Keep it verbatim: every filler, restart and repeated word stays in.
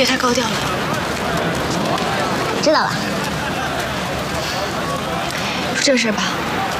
别太高调了。 知道了。 说正事吧。